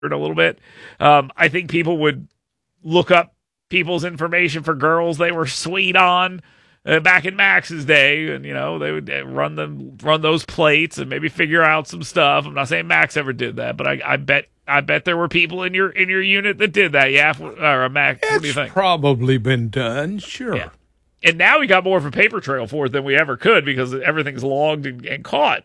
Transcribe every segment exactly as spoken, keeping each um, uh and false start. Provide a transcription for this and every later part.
a little bit. Um, I think people would look up people's information for girls they were sweet on uh, back in Max's day, and you know they would run them run those plates and maybe figure out some stuff. I'm not saying Max ever did that, but I, I bet I bet there were people in your in your unit that did that. Yeah, or Max. It's what do you think? Probably been done. Sure. Yeah. And now we got more of a paper trail for it than we ever could because everything's logged and, and caught.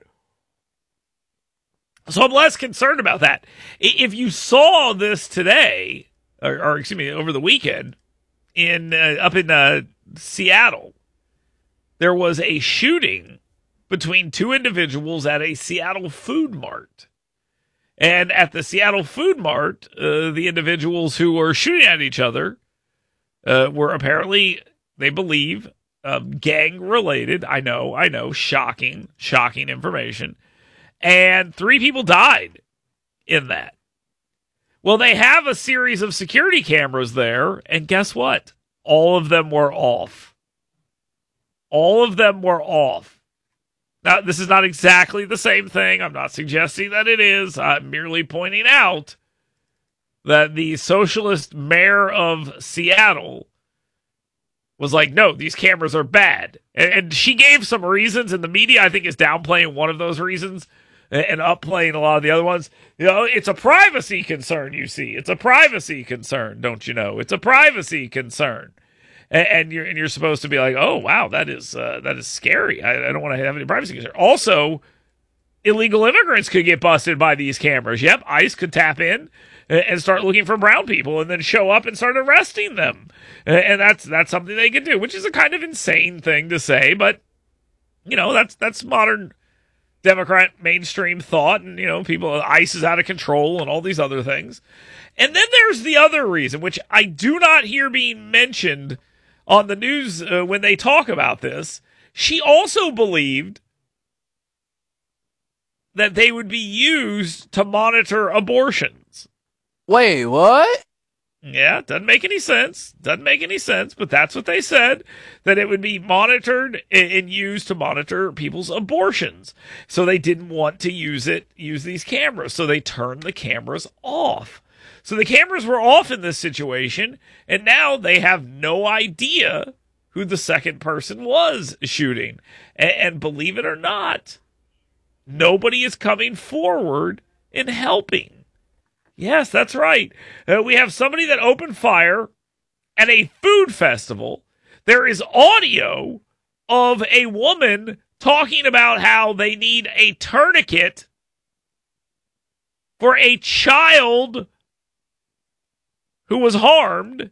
So I'm less concerned about that. If you saw this today, or, or excuse me, over the weekend, in uh, up in uh, Seattle, there was a shooting between two individuals at a Seattle food mart. And at the Seattle food mart, uh, the individuals who were shooting at each other uh, were apparently, they believe, um, gang-related. I know, I know, shocking, shocking information. And three people died in that. Well, they have a series of security cameras there, and guess what? All of them were off. All of them were off. Now, this is not exactly the same thing. I'm not suggesting that it is. I'm merely pointing out that the socialist mayor of Seattle was like, no, these cameras are bad. And, and she gave some reasons, and the media, I think, is downplaying one of those reasons and upplaying a lot of the other ones. You know, it's a privacy concern, you see. It's a privacy concern, don't you know? It's a privacy concern. And, and you're and you're supposed to be like, oh, wow, that is uh, that is scary. I, I don't want to have any privacy concern. Also, illegal immigrants could get busted by these cameras. Yep, ICE could tap in and start looking for brown people and then show up and start arresting them. And that's that's something they could do, which is a kind of insane thing to say, but, you know, that's that's modern Democrat mainstream thought, and, you know, people, ICE is out of control and all these other things. And then there's the other reason, which I do not hear being mentioned on the news uh, when they talk about this. She also believed that they would be used to monitor abortions. Wait, what? Yeah, doesn't make any sense. Doesn't make any sense, but that's what they said, that it would be monitored and used to monitor people's abortions. So they didn't want to use it, use these cameras. So they turned the cameras off. So the cameras were off in this situation, and now they have no idea who the second person was shooting. And, and believe it or not, nobody is coming forward and helping. Yes, that's right. Uh, we have somebody that opened fire at a food festival. There is audio of a woman talking about how they need a tourniquet for a child who was harmed.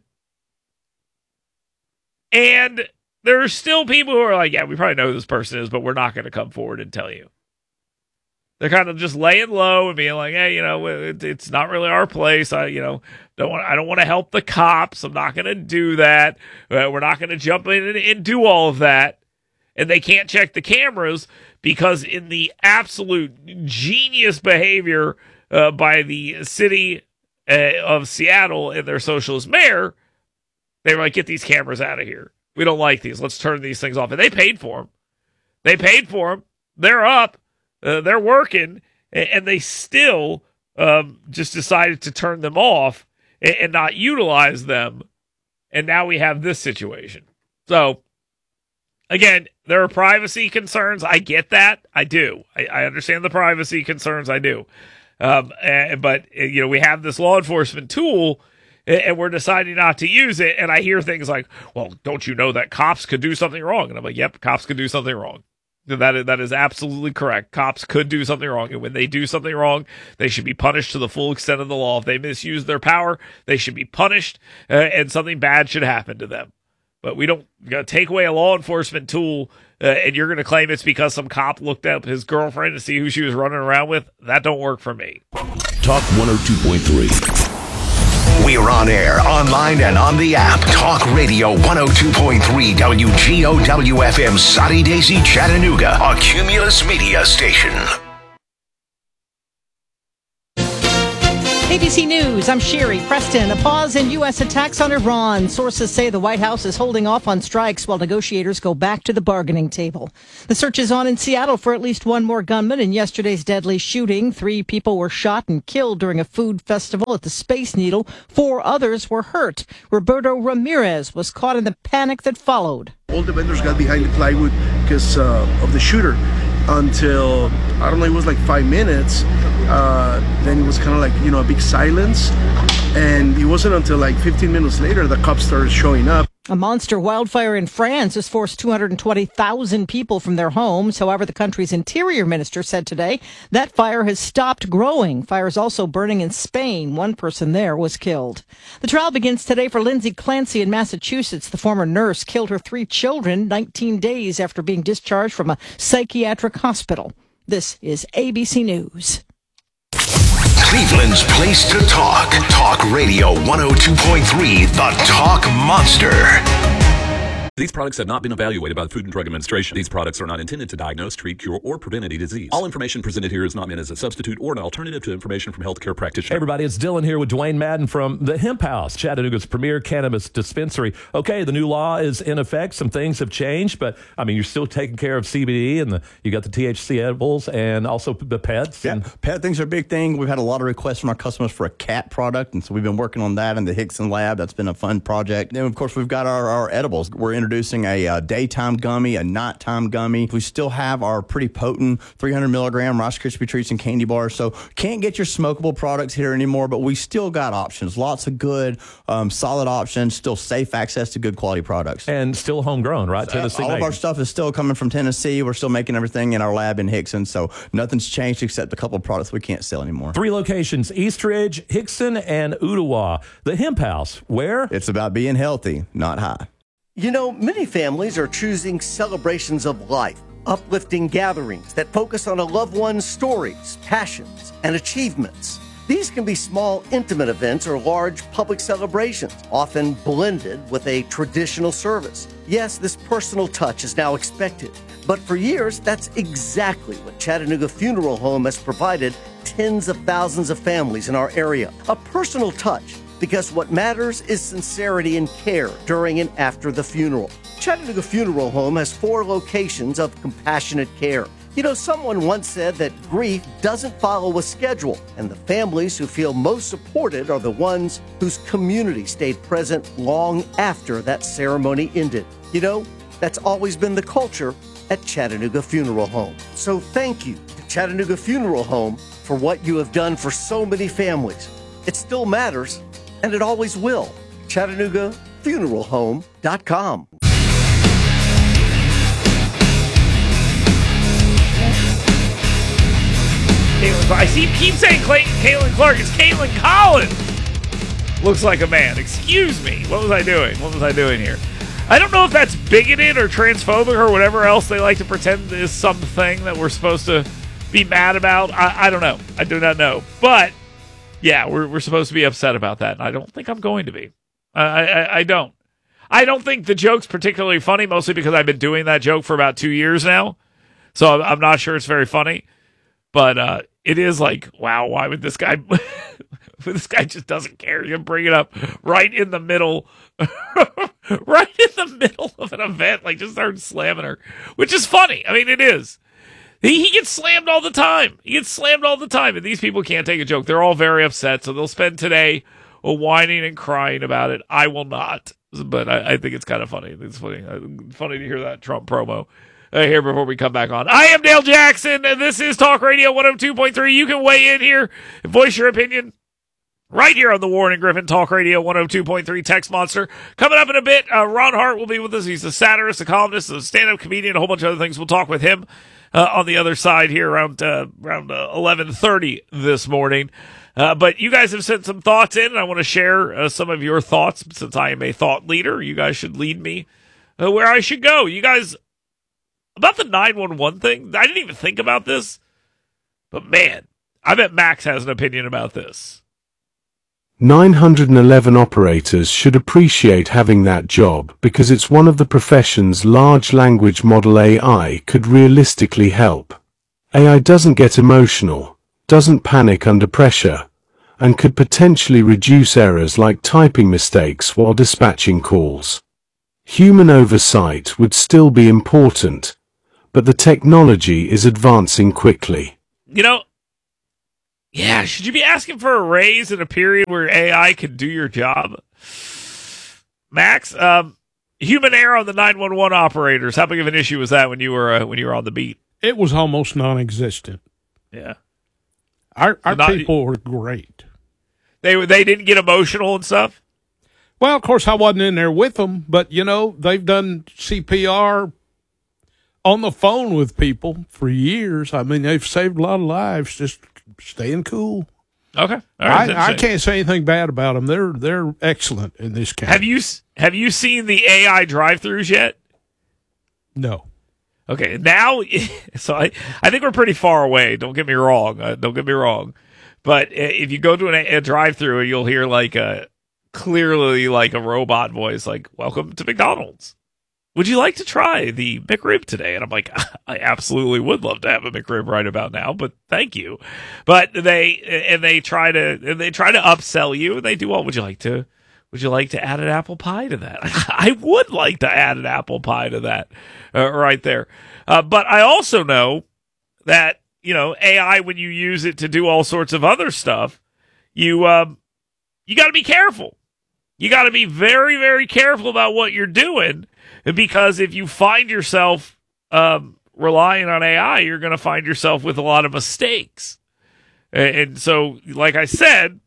And there are still people who are like, yeah, we probably know who this person is, but we're not going to come forward and tell you. They're kind of just laying low and being like, hey, you know, it, it's not really our place. I, you know, don't want, I don't want to help the cops. I'm not going to do that. Uh, we're not going to jump in and, and do all of that. And they can't check the cameras because in the absolute genius behavior uh, by the city uh, of Seattle and their socialist mayor, they were like, get these cameras out of here. We don't like these. Let's turn these things off. And they paid for them. They paid for them. They're up. Uh, they're working, and, and they still um, just decided to turn them off and, and not utilize them. And now we have this situation. So, again, there are privacy concerns. I get that. I do. I, I understand the privacy concerns. I do. Um, and, but, you know, we have this law enforcement tool, and, and we're deciding not to use it. And I hear things like, well, don't you know that cops could do something wrong? And I'm like, yep, cops could do something wrong. That is, that is absolutely correct. Cops could do something wrong, and when they do something wrong, they should be punished to the full extent of the law. If they misuse their power, they should be punished, uh, and something bad should happen to them. But we don't you know, take away a law enforcement tool, uh, and you're going to claim it's because some cop looked up his girlfriend to see who she was running around with. That don't work for me. Talk one oh two point three. We're on air, online, and on the app. Talk Radio one oh two point three W G O W F M, Soddy Daisy, Chattanooga, a Cumulus Media station. Hey, B C News, I'm Sherry Preston. A pause in U S attacks on Iran. Sources say the White House is holding off on strikes while negotiators go back to the bargaining table. The search is on in Seattle for at least one more gunman in yesterday's deadly shooting. Three people were shot and killed during a food festival at the Space Needle. Four others were hurt. Roberto Ramirez was caught in the panic that followed. All the vendors got behind the plywood because uh, of the shooter until, I don't know, it was like five minutes. Uh, then it was kind of like, you know, a big silence. And it wasn't until like fifteen minutes later the cops started showing up. A monster wildfire in France has forced two hundred twenty thousand people from their homes. However, the country's interior minister said today that fire has stopped growing. Fire is also burning in Spain. One person there was killed. The trial begins today for Lindsay Clancy in Massachusetts. The former nurse killed her three children nineteen days after being discharged from a psychiatric hospital. This is A B C News. Cleveland's place to talk. Talk Radio one oh two point three, the Talk Monster. These products have not been evaluated by the Food and Drug Administration. These products are not intended to diagnose, treat, cure, or prevent any disease. All information presented here is not meant as a substitute or an alternative to information from healthcare practitioners. Hey everybody, it's Dylan here with Dwayne Madden from the Hemp House, Chattanooga's premier cannabis dispensary. Okay, the new law is in effect. Some things have changed, but I mean, you're still taking care of C B D, and the, you got the T H C edibles and also the pets. Yeah, and pet things are a big thing. We've had a lot of requests from our customers for a cat product, and so we've been working on that in the Hickson lab. That's been a fun project. Then, of course, we've got our, our edibles. We're introducing a uh, daytime gummy, a nighttime gummy. We still have our pretty potent three hundred milligram Rice Krispie treats and candy bars. So can't get your smokable products here anymore, but we still got options. Lots of good, um, solid options. Still safe access to good quality products. And still homegrown, right? Tennessee. All made. of our stuff is still coming from Tennessee. We're still making everything in our lab in Hickson. So nothing's changed except a couple of products we can't sell anymore. Three locations: Eastridge, Hickson, and Ottawa. The Hemp House, where? It's about being healthy, not high. You know, many families are choosing celebrations of life, uplifting gatherings that focus on a loved one's stories, passions, and achievements. These can be small, intimate events or large public celebrations, often blended with a traditional service. Yes, this personal touch is now expected, but for years, that's exactly what Chattanooga Funeral Home has provided tens of thousands of families in our area. A personal touch. Because what matters is sincerity and care during and after the funeral. Chattanooga Funeral Home has four locations of compassionate care. You know, someone once said that grief doesn't follow a schedule, and the families who feel most supported are the ones whose community stayed present long after that ceremony ended. You know, that's always been the culture at Chattanooga Funeral Home. So thank you to Chattanooga Funeral Home for what you have done for so many families. It still matters. And it always will. Chattanooga Funeral Home dot com. I see keep saying Clayton, Caitlin Clark. It's Caitlin Collins. Looks like a man. Excuse me. What was I doing? What was I doing here? I don't know if that's bigoted or transphobic or whatever else they like to pretend is something that we're supposed to be mad about. I, I don't know. I do not know. But yeah, we're we're supposed to be upset about that, and I don't think I'm going to be. I, I I don't. I don't think the joke's particularly funny, mostly because I've been doing that joke for about two years now, so I'm, I'm not sure it's very funny. But uh, it is like, wow, why would this guy? This guy just doesn't care. You bring it up right in the middle, right in the middle of an event, like just start slamming her, which is funny. I mean, it is. He, he gets slammed all the time. He gets slammed all the time, and these people can't take a joke. They're all very upset, so they'll spend today whining and crying about it. I will not, but I, I think it's kind of funny. It's funny, funny to hear that Trump promo uh, here before we come back on. I am Dale Jackson, and this is Talk Radio one oh two point three. You can weigh in here and voice your opinion right here on the Warren and Griffin Talk Radio one oh two point three Text Monster. Coming up in a bit, uh, Ron Hart will be with us. He's a satirist, a columnist, a stand-up comedian, a whole bunch of other things. We'll talk with him Uh, on the other side here around uh, around uh, eleven thirty this morning. Uh, but you guys have sent some thoughts in, and I want to share uh, some of your thoughts. Since I am a thought leader, you guys should lead me uh, where I should go. You guys, about the nine one one thing, I didn't even think about this. But man, I bet Max has an opinion about this. nine hundred eleven operators should appreciate having that job because it's one of the professions large language model A I could realistically help. A I doesn't get emotional, doesn't panic under pressure, and could potentially reduce errors like typing mistakes while dispatching calls. Human oversight would still be important, but the technology is advancing quickly. You know, yeah, should you be asking for a raise in a period where A I can do your job? Max, um, human error on the nine one one operators. How big of an issue was that when you were uh, when you were on the beat? It was almost non-existent. Yeah, our our not, people were great. They they didn't get emotional and stuff. Well, of course, I wasn't in there with them, but you know they've done C P R on the phone with people for years. I mean, they've saved a lot of lives just staying cool. Okay, all right, I, I can't say anything bad about them. They're they're excellent in this case. Have you have you seen the A I drive-thrus yet? No. Okay, now so I I think we're pretty far away. Don't get me wrong. Uh, don't get me wrong. But if you go to an, a drive-thru, you'll hear like a clearly like a robot voice, like "Welcome to McDonald's. Would you like to try the McRib today?" And I'm like, I absolutely would love to have a McRib right about now, but thank you. But they and they try to and they try to upsell you, and they do all. Would you like to? Would you like to add an apple pie to that? I would like to add an apple pie to that, uh, right there. Uh, but I also know that you know A I, when you use it to do all sorts of other stuff, you um, you got to be careful. You got to be very, very careful about what you're doing. Because if you find yourself um, relying on A I, you're going to find yourself with a lot of mistakes. And so, like I said,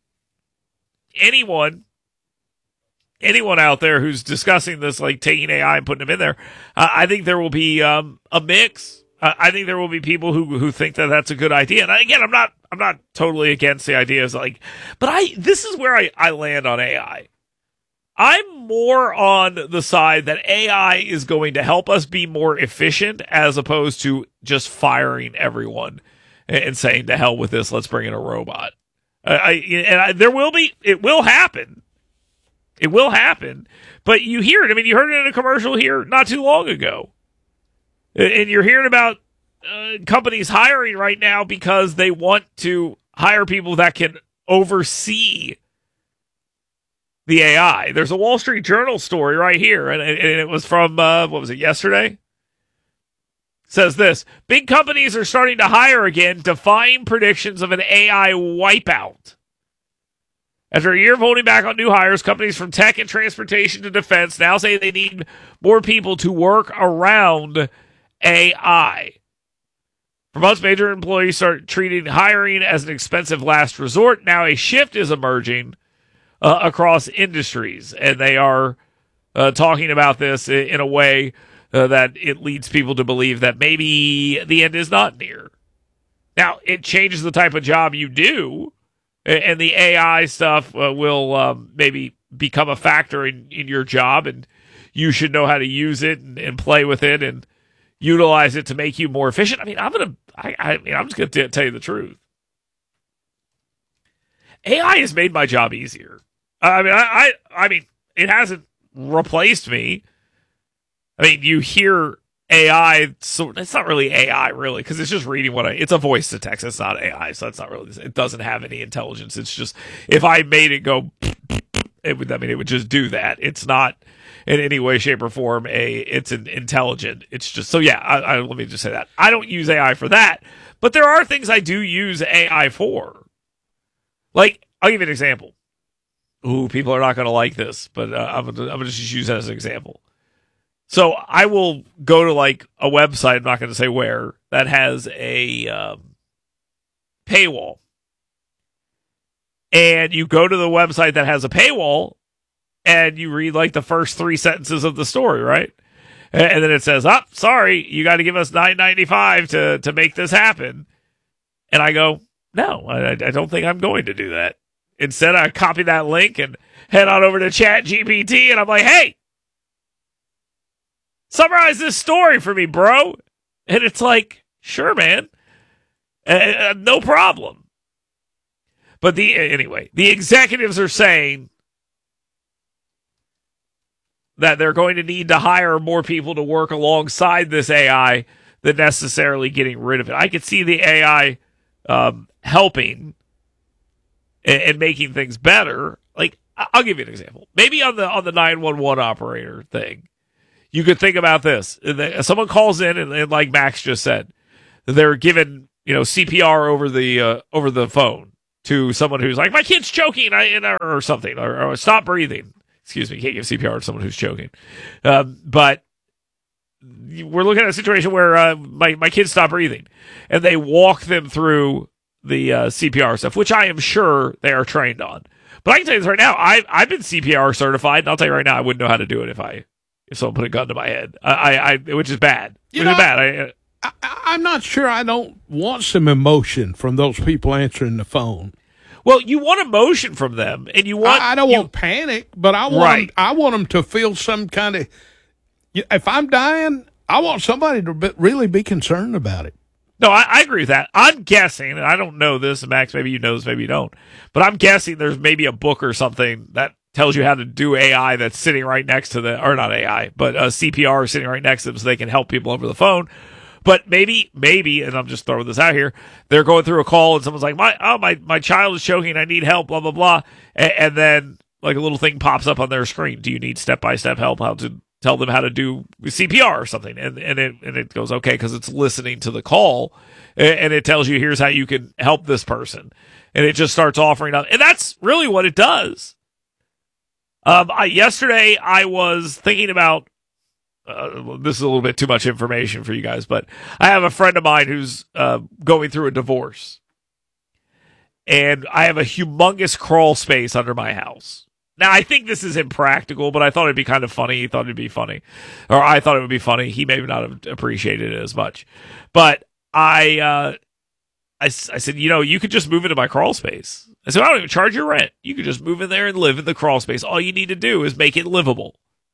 anyone, anyone out there who's discussing this, like taking A I and putting them in there, uh, I think there will be um, a mix. Uh, I think there will be people who who think that that's a good idea. And again, I'm not I'm not totally against the idea. It's like, but I this is where I, I land on A I. I'm more on the side that A I is going to help us be more efficient as opposed to just firing everyone and saying, to hell with this, let's bring in a robot. I, I, and I, there will be, it will happen. It will happen. But you hear it. I mean, you heard it in a commercial here not too long ago. And you're hearing about uh, companies hiring right now because they want to hire people that can oversee the A I. There's a Wall Street Journal story right here, and, and it was from, uh, what was it, yesterday? It says this: big companies are starting to hire again, defying predictions of an A I wipeout. After a year of holding back on new hires, companies from tech and transportation to defense now say they need more people to work around A I. For months, major employees start treating hiring as an expensive last resort. Now a shift is emerging Uh, across industries, and they are uh, talking about this in, in a way uh, that it leads people to believe that maybe the end is not near. Now, it changes the type of job you do, and, and the A I stuff uh, will um, maybe become a factor in, in your job, and you should know how to use it and, and play with it and utilize it to make you more efficient. I mean, I'm gonna, I, I mean, I'm just gonna tell you the truth. A I has made my job easier. I mean, I, I, I mean, it hasn't replaced me. I mean, you hear A I, so it's not really A I, really, because it's just reading what I. It's a voice to text. It's not A I, so that's not really. It doesn't have any intelligence. It's just if I made it go, it would. I mean, it would just do that. It's not in any way, shape, or form a. It's an intelligent. It's just so yeah. I, I, let me just say that I don't use A I for that, but there are things I do use A I for. Like, I'll give you an example. Ooh, people are not going to like this, but uh, I'm going I'm to just use that as an example. So I will go to like a website, I'm not going to say where, that has a um, paywall. And you go to the website that has a paywall, and you read like the first three sentences of the story, right? And, and then it says, oh, sorry, you got to give us nine ninety-five to to make this happen. And I go, no, I, I don't think I'm going to do that. Instead, I copy that link and head on over to Chat G P T, and I'm like, hey, summarize this story for me, bro. And it's like, sure, man. Uh, uh, no problem. But the anyway, the executives are saying that they're going to need to hire more people to work alongside this A I than necessarily getting rid of it. I could see the A I um, helping and, and making things better. Like, I'll give you an example. Maybe on the on the nine one one operator thing, you could think about this. Someone calls in, and, and like Max just said, they're given, you know, C P R over the uh, over the phone to someone who's like, my kid's choking, I, or something, or, or stop breathing. Excuse me, you can't give C P R to someone who's choking. Um, but we're looking at a situation where uh, my, my kids stop breathing, and they walk them through the uh, C P R stuff, which I am sure they are trained on. But I can tell you this right now, I, I've been C P R certified, and I'll tell you right now, I wouldn't know how to do it if I if someone put a gun to my head, I, I, I which is bad. You which know, is bad. I, I, I'm not sure I don't want some emotion from those people answering the phone. Well, you want emotion from them, and you want. I, I don't you, want panic, but I want right. them, I want them to feel some kind of. If I'm dying, I want somebody to be, really be concerned about it. No, I, I agree with that. I'm guessing, and I don't know this, and Max, maybe you know this, maybe you don't, but I'm guessing there's maybe a book or something that tells you how to do A I that's sitting right next to the, or not A I, but uh, C P R sitting right next to them so they can help people over the phone. But maybe, maybe, and I'm just throwing this out here, they're going through a call and someone's like, my, oh, my, my child is choking, I need help, blah, blah, blah. And, and then like a little thing pops up on their screen. Do you need step-by-step help how to tell them how to do C P R or something? And, and it, and it goes, okay, because it's listening to the call, and, and it tells you, here's how you can help this person. And it just starts offering up. And that's really what it does. Um, I, yesterday I was thinking about, Uh, this is a little bit too much information for you guys, but I have a friend of mine who's uh, going through a divorce, and I have a humongous crawl space under my house. Now, I think this is impractical, but I thought it'd be kind of funny. He thought it'd be funny, or I thought it would be funny. He may not have appreciated it as much, but I, uh, I, I said, you know, you could just move into my crawl space. I said, I don't even charge your rent. You could just move in there and live in the crawl space. All you need to do is make it livable.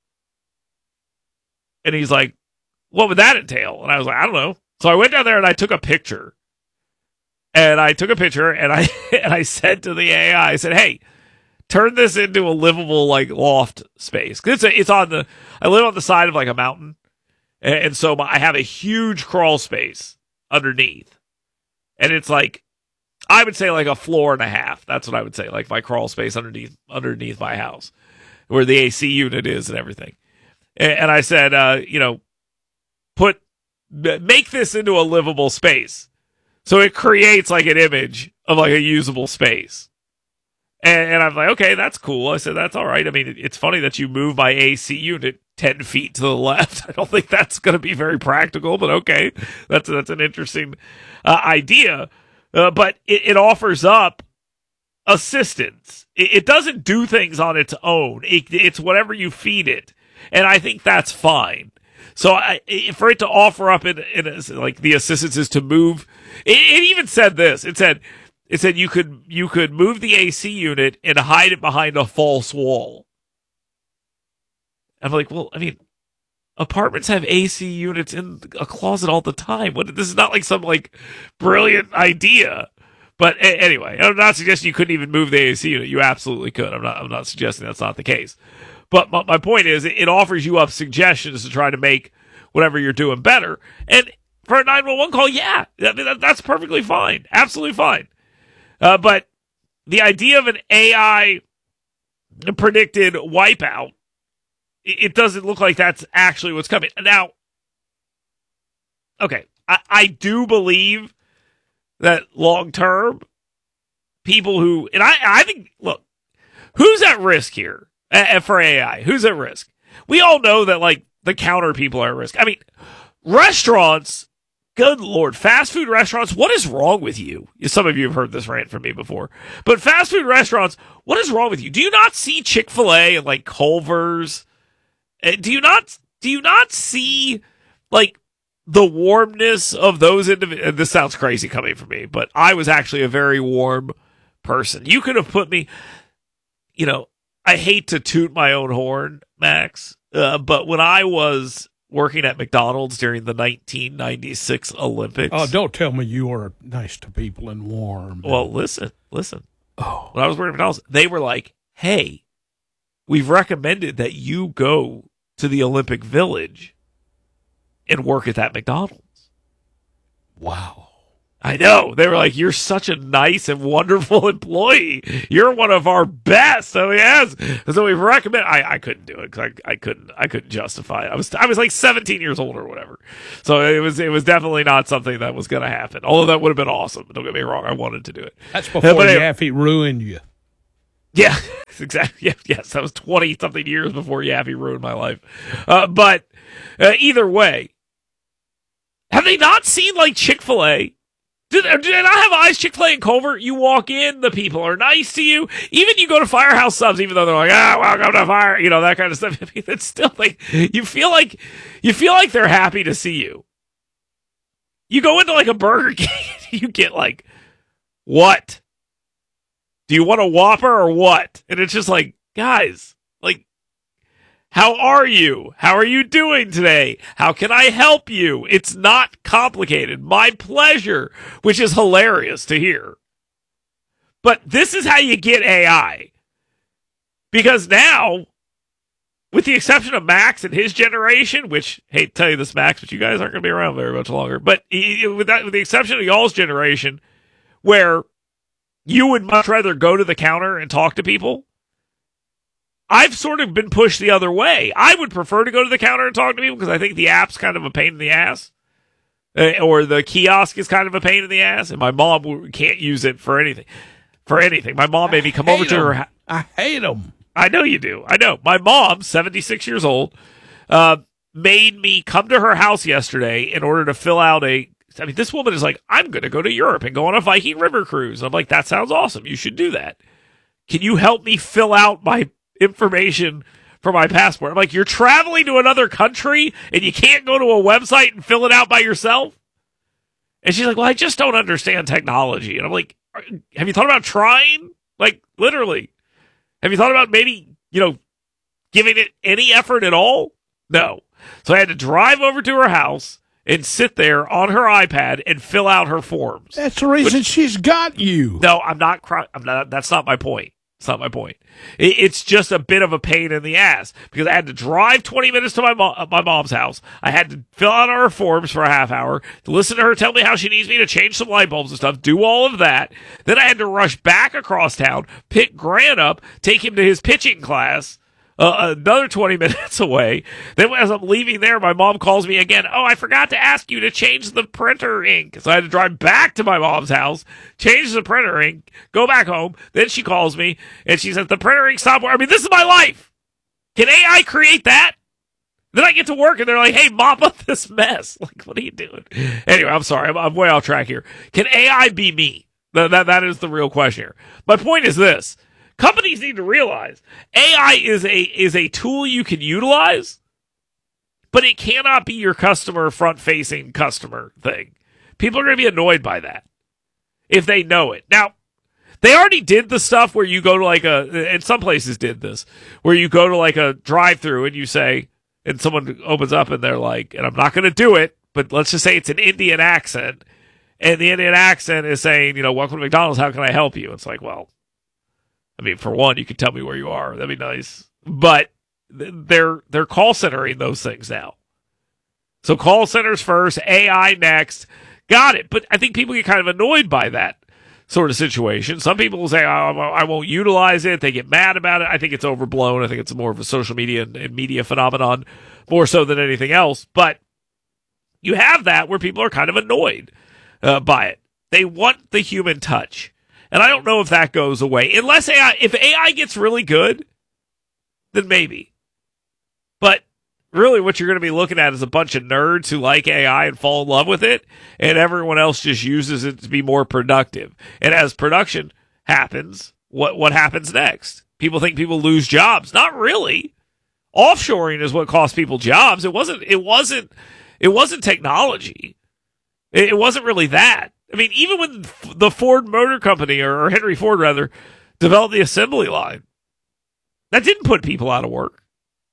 And he's like, what would that entail? And I was like, I don't know. So I went down there and I took a picture. And I took a picture and I and I said to the A I, I said, hey, turn this into a livable like loft space. Cause it's, a, it's on the, I live on the side of like a mountain. And, and so my, I have a huge crawl space underneath. And it's like, I would say like a floor and a half. That's what I would say. Like my crawl space underneath, underneath my house where the A C unit is and everything. And I said, uh, you know, put, make this into a livable space. So it creates like an image of like a usable space. And, and I'm like, okay, that's cool. I said, that's all right. I mean, it's funny that you move my A C unit ten feet to the left. I don't think that's going to be very practical, but okay. That's, that's an interesting uh, idea. Uh, but it, it offers up assistance. It, it doesn't do things on its own. It, it's whatever you feed it. And I think that's fine. So I, for it to offer up in, in a, like the assistance is to move, it, it even said this. It said, it said you could you could move the A C unit and hide it behind a false wall. I'm like, well, I mean, apartments have A C units in a closet all the time. What? This is not like some like brilliant idea. But a- anyway, I'm not suggesting you couldn't even move the A C unit. You absolutely could. I'm not. I'm not suggesting that's not the case. But my, my point is, it offers you up suggestions to try to make whatever you're doing better. And for a nine one one call, yeah, that, that, that's perfectly fine. Absolutely fine. Uh, but the idea of an A I predicted wipeout, it, it doesn't look like that's actually what's coming. Now, okay, I, I do believe that long term, people who, and I, I think, look, who's at risk here? Uh, for A I, who's at risk? We all know that, like, the counter people are at risk. I mean, restaurants, good Lord, fast food restaurants, what is wrong with you? Some of you have heard this rant from me before. But fast food restaurants, what is wrong with you? Do you not see Chick-fil-A and, like, Culver's? Do you not, do you not see, like, the warmness of those individuals? This sounds crazy coming from me, but I was actually a very warm person. You could have put me, you know, I hate to toot my own horn, Max, uh, but when I was working at McDonald's during the nineteen ninety-six Olympics. Oh, don't tell me you were nice to people and warm. Well, listen, listen. Oh. When I was working at McDonald's, they were like, hey, we've recommended that you go to the Olympic Village and work at that McDonald's. Wow. I know. They were like, you're such a nice and wonderful employee. You're one of our best. So yes. So we recommend. I, I couldn't do it because I, I couldn't I couldn't justify it. I was I was like seventeen years old or whatever. So it was it was definitely not something that was going to happen. Although that would have been awesome. Don't get me wrong. I wanted to do it. That's before but Yaffe ruined you. Yeah, exactly. Yeah, yes, that was twenty something years before Yaffe ruined my life. Uh, but uh, either way, have they not seen like Chick-fil-A? Do they, do they not have eyes? Chick-fil-A in Culver, you walk in, the people are nice to you. Even you go to Firehouse Subs, even though they're like, ah, welcome to Fire, you know, that kind of stuff. I mean, it's still like, you feel like, you feel like they're happy to see you. You go into like a Burger King, you get like, what? Do you want a Whopper or what? And it's just like, guys, like, how are you? How are you doing today? How can I help you? It's not complicated. My pleasure, which is hilarious to hear. But this is how you get A I. Because now, with the exception of Max and his generation, which, hate to tell you this, Max, but you guys aren't going to be around very much longer. But with, that, with the exception of y'all's generation, where you would much rather go to the counter and talk to people, I've sort of been pushed the other way. I would prefer to go to the counter and talk to people because I think the app's kind of a pain in the ass. Uh, or the kiosk is kind of a pain in the ass. And my mom can't use it for anything. For anything. My mom made me come over to her house. I hate them. I know you do. I know. My mom, seventy-six years old, uh, made me come to her house yesterday in order to fill out a... I mean, this woman is like, I'm going to go to Europe and go on a Viking River cruise. I'm like, that sounds awesome. You should do that. Can you help me fill out my information for my passport? I'm like, you're traveling to another country and you can't go to a website and fill it out by yourself? And she's like, well, I just don't understand technology. And I'm like, have you thought about trying? Like, literally. Have you thought about maybe, you know, giving it any effort at all? No. So I had to drive over to her house and sit there on her iPad and fill out her forms. That's the reason Which, she's got you. No, I'm not, cry- I'm not. That's not my point. It's not my point. It, it's just a bit of a pain in the ass because I had to drive twenty minutes to my mo- my mom's house. I had to fill out her forms for a half hour, to listen to her tell me how she needs me to change some light bulbs and stuff, do all of that. Then I had to rush back across town, pick Grant up, take him to his pitching class, Uh, another twenty minutes away. Then as I'm leaving there, my mom calls me again. Oh, I forgot to ask you to change the printer ink. So I had to drive back to my mom's house, change the printer ink, go back home. Then she calls me and she says, the printer ink stopped working. I mean, this is my life. Can A I create that? Then I get to work and they're like, hey, mop up this mess. Like, what are you doing? Anyway, I'm sorry. I'm, I'm way off track here. Can A I be me? That, that, that is the real question here. My point is this. Companies need to realize A I is a is a tool you can utilize, but it cannot be your customer front-facing customer thing. People are going to be annoyed by that if they know it. Now, they already did the stuff where you go to like a, and some places did this, where you go to like a drive-through and you say, and someone opens up and they're like, and I'm not going to do it, but let's just say it's an Indian accent, and the Indian accent is saying, you know, welcome to McDonald's, how can I help you? It's like, well, I mean, for one, you could tell me where you are. That'd be nice. But they're they're call centering those things now. So call centers first, A I next. Got it. But I think people get kind of annoyed by that sort of situation. Some people will say, oh, I won't utilize it. They get mad about it. I think it's overblown. I think it's more of a social media and media phenomenon more so than anything else. But you have that where people are kind of annoyed uh, by it. They want the human touch. And I don't know if that goes away. Unless A I, if A I gets really good, then maybe. But really what you're going to be looking at is a bunch of nerds who like A I and fall in love with it, and everyone else just uses it to be more productive. And as production happens, what what happens next? People think people lose jobs. Not really. Offshoring is what cost people jobs. It wasn't it wasn't it wasn't technology. It, it wasn't really that. I mean, even when the Ford Motor Company, or Henry Ford rather, developed the assembly line, that didn't put people out of work.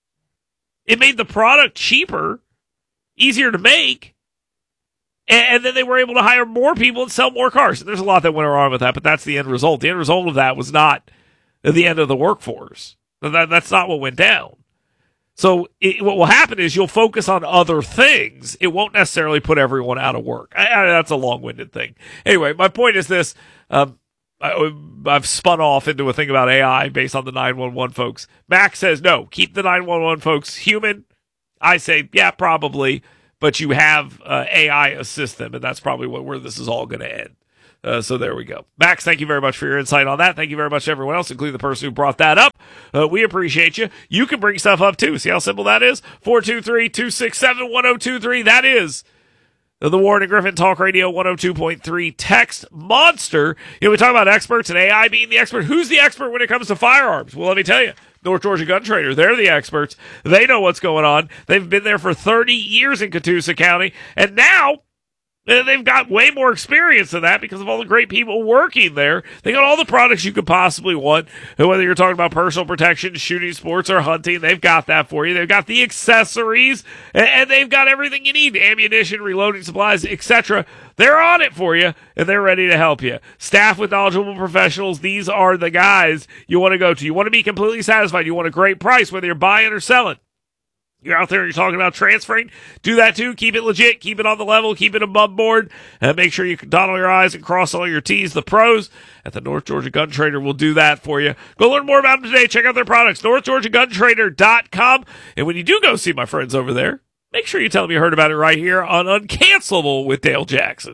It made the product cheaper, easier to make, and, and then they were able to hire more people and sell more cars. There's a lot that went wrong with that, but that's the end result. The end result of that was not the end of the workforce. That, that's not what went down. So it, what will happen is you'll focus on other things. It won't necessarily put everyone out of work. I, I, that's a long-winded thing. Anyway, my point is this. Um, I, I've spun off into a thing about A I based on the nine one one folks. Max says, no, keep the nine one one folks human. I say, yeah, probably, but you have uh, A I assist them, and that's probably what, where this is all going to end. Uh, so there we go. Max, thank you very much for your insight on that. Thank you very much to everyone else, including the person who brought that up. Uh, we appreciate you. You can bring stuff up, too. See how simple that is? four two three, two six seven, one zero two three. That is the Warren and Griffin Talk Radio one oh two point three text monster. You know, we talk about experts and A I being the expert. Who's the expert when it comes to firearms? Well, let me tell you. North Georgia Gun Trader. They're the experts. They know what's going on. They've been there for thirty years in Catoosa County. And now they've got way more experience than that because of all the great people working there. They got all the products you could possibly want. And whether you're talking about personal protection, shooting sports, or hunting, they've got that for you. They've got the accessories, and they've got everything you need, ammunition, reloading supplies, et cetera. They're on it for you, and they're ready to help you. Staff with knowledgeable professionals, these are the guys you want to go to. You want to be completely satisfied. You want a great price, whether you're buying or selling. You're out there, you're talking about transferring, do that too. Keep it legit, keep it on the level, keep it above board, and make sure you dot all your I's and cross all your T's. The pros at the North Georgia Gun Trader will do that for you. Go learn more about them today. Check out their products, north georgia gun trader dot com. And when you do go see my friends over there, make sure you tell them you heard about it right here on Uncancelable with Dale Jackson.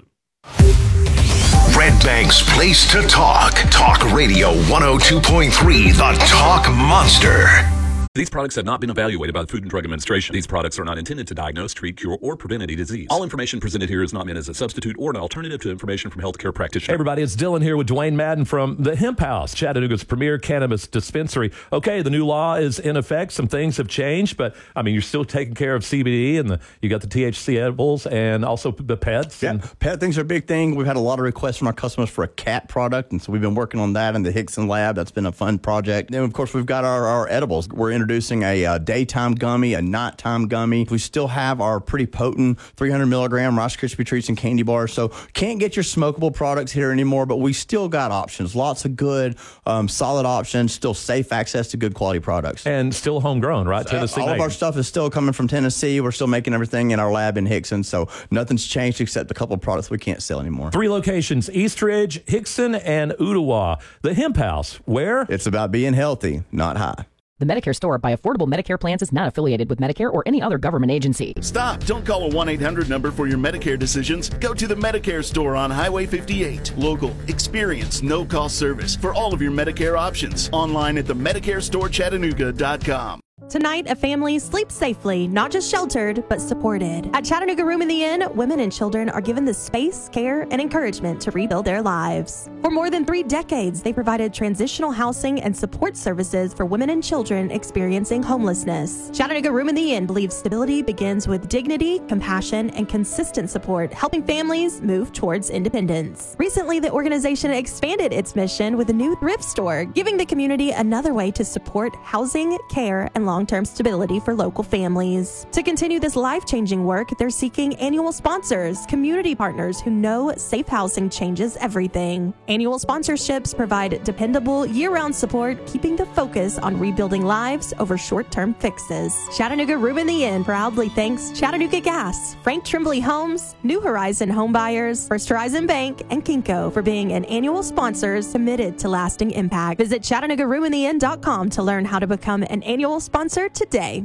Red Bank's place to talk. Talk Radio one oh two point three, the Talk Monster. These products have not been evaluated by the Food and Drug Administration. These products are not intended to diagnose, treat, cure, or prevent any disease. All information presented here is not meant as a substitute or an alternative to information from healthcare practitioners. Hey everybody, it's Dylan here with Dwayne Madden from the Hemp House, Chattanooga's premier cannabis dispensary. Okay, the new law is in effect. Some things have changed, but I mean, you're still taking care of C B D, and the, you got the T H C edibles and also the pets. Yeah, and pet things are a big thing. We've had a lot of requests from our customers for a cat product, and so we've been working on that in the Hickson lab. That's been a fun project. And of course, we've got our, our edibles. We're introducing a uh, daytime gummy, a nighttime gummy. We still have our pretty potent three hundred milligram Rice Krispie treats and candy bars. So can't get your smokable products here anymore, but we still got options. Lots of good, um, solid options. Still safe access to good quality products. And still homegrown, right? Tennessee. Uh, all made. of our stuff is still coming from Tennessee. We're still making everything in our lab in Hickson. So nothing's changed except a couple of products we can't sell anymore. Three locations: Eastridge, Hickson, and Ottawa. The Hemp House, where? It's about being healthy, not high. The Medicare Store by Affordable Medicare Plans is not affiliated with Medicare or any other government agency. Stop. Don't call a one eight hundred number for your Medicare decisions. Go to the Medicare Store on Highway fifty-eight. Local, experienced, no-cost service for all of your Medicare options. Online at the medicare store chattanooga dot com. Tonight, a family sleeps safely, not just sheltered, but supported. At Chattanooga Room in the Inn, women and children are given the space, care, and encouragement to rebuild their lives. For more than three decades, they provided transitional housing and support services for women and children experiencing homelessness. Chattanooga Room in the Inn believes stability begins with dignity, compassion, and consistent support, helping families move towards independence. Recently, the organization expanded its mission with a new thrift store, giving the community another way to support housing, care, and long-term stability for local families. To continue this life-changing work, they're seeking annual sponsors, community partners who know safe housing changes everything. Annual sponsorships provide dependable, year-round support, keeping the focus on rebuilding lives over short-term fixes. Chattanooga Room in the Inn proudly thanks Chattanooga Gas, Frank Trimbley Homes, New Horizon Home Buyers, First Horizon Bank, and Kinko for being an annual sponsors committed to lasting impact. Visit chattanooga room in the inn dot com to learn how to become an annual sponsor Sponsor today.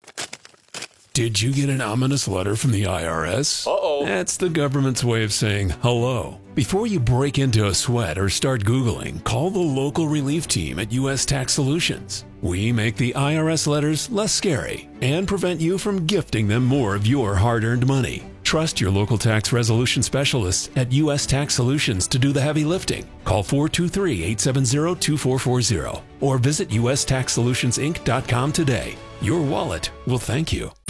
Did you get an ominous letter from the I R S? Uh-oh. That's the government's way of saying hello. Before you break into a sweat or start Googling, call the local relief team at U S Tax Solutions. We make the I R S letters less scary and prevent you from gifting them more of your hard-earned money. Trust your local tax resolution specialists at U S Tax Solutions to do the heavy lifting. Call four two three, eight seven zero, two four four zero or visit U S tax solutions inc dot com today. Your wallet will thank you.